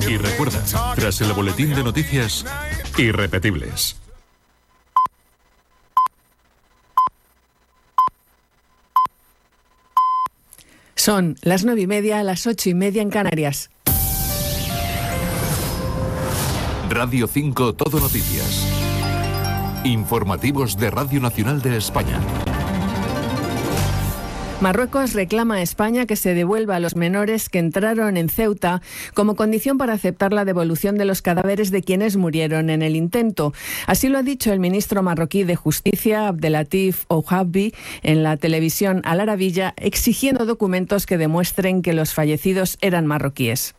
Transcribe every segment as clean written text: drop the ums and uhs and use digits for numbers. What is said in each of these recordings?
Y recuerda, tras el boletín de noticias, irrepetibles. Son las 9:30, las 8:30 en Canarias. Radio 5 Todo Noticias. Informativos de Radio Nacional de España. Marruecos reclama a España que se devuelva a los menores que entraron en Ceuta como condición para aceptar la devolución de los cadáveres de quienes murieron en el intento. Así lo ha dicho el ministro marroquí de Justicia, Abdelatif Ouhabi, en la televisión Al Arabiya, exigiendo documentos que demuestren que los fallecidos eran marroquíes.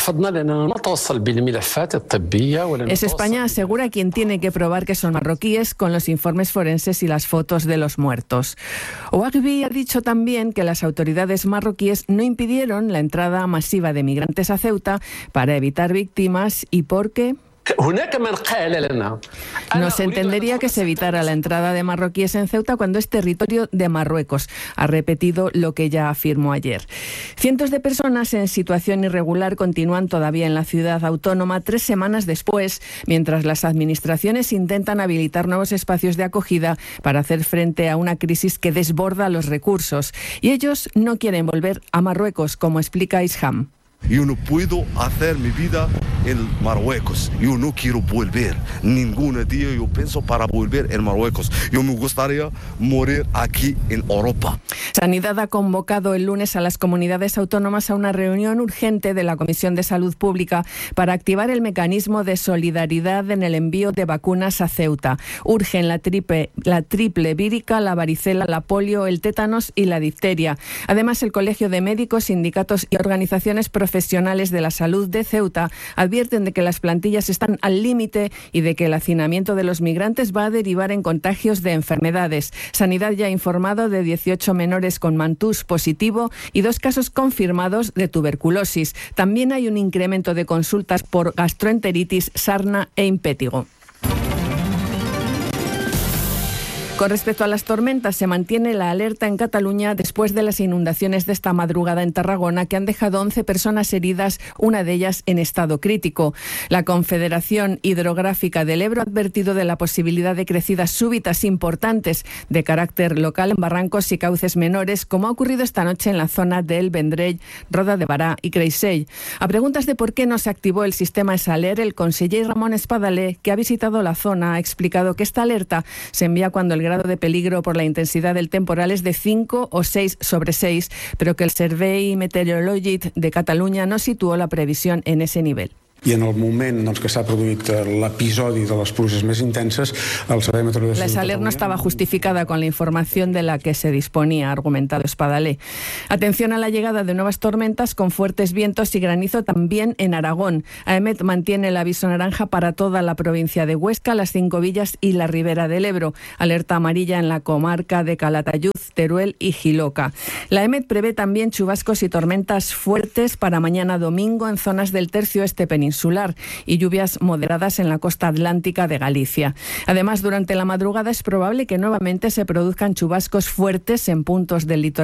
Es España, asegura, quien tiene que probar que son marroquíes con los informes forenses y las fotos de los muertos. Ouaghbi ha dicho también que las autoridades marroquíes no impidieron la entrada masiva de migrantes a Ceuta para evitar víctimas y porque no se entendería que se evitara la entrada de marroquíes en Ceuta cuando es territorio de Marruecos. Ha repetido lo que ya afirmó ayer. Cientos de personas en situación irregular continúan todavía en la ciudad autónoma 3 semanas después, mientras las administraciones intentan habilitar nuevos espacios de acogida para hacer frente a una crisis que desborda los recursos. Y ellos no quieren volver a Marruecos, como explica Isham. Yo no puedo hacer mi vida en Marruecos. Yo no quiero volver. Ningún día yo pienso para volver en Marruecos. Yo me gustaría morir aquí en Europa. Sanidad ha convocado el lunes a las comunidades autónomas a una reunión urgente de la Comisión de Salud Pública para activar el mecanismo de solidaridad en el envío de vacunas a Ceuta. Urgen la triple vírica, la varicela, la polio, el tétanos y la difteria. Además, el Colegio de Médicos, sindicatos y organizaciones profesionales de la salud de Ceuta advierten de que las plantillas están al límite y de que el hacinamiento de los migrantes va a derivar en contagios de enfermedades. Sanidad ya ha informado de 18 menores con mantús positivo y 2 casos confirmados de tuberculosis. También hay un incremento de consultas por gastroenteritis, sarna e impétigo. Con respecto a las tormentas, se mantiene la alerta en Cataluña después de las inundaciones de esta madrugada en Tarragona, que han dejado 11 personas heridas, una de ellas en estado crítico. La Confederación Hidrográfica del Ebro ha advertido de la posibilidad de crecidas súbitas importantes de carácter local en barrancos y cauces menores, como ha ocurrido esta noche en la zona de El Vendrell, Roda de Bará y Creixell. A preguntas de por qué no se activó el sistema Saler, el conseller Ramón Espadaler, que ha visitado la zona, ha explicado que esta alerta se envía cuando el grado de peligro por la intensidad del temporal es de 5 o 6 sobre 6, pero que el Servei Meteorològic de Catalunya no situó la previsión en ese nivel. I en el moment que s'ha produït l'episodi de les pluges més intenses, el Servei Meteorològic... La Saler no estaba justificada con la información de la que se disponía, ha argumentado Espadaler. Atención a la llegada de nuevas tormentas con fuertes vientos y granizo también en Aragón. AEMET mantiene el aviso naranja para toda la provincia de Huesca, las 5 villas y la Ribera del Ebro. Alerta amarilla en la comarca de Calatayud, Teruel y Jiloca. La AEMET prevé también chubascos y tormentas fuertes para mañana domingo en zonas del tercio este peninsular y lluvias moderadas en la costa atlántica de Galicia. Además, durante la madrugada es probable que nuevamente se produzcan chubascos fuertes en puntos del litoral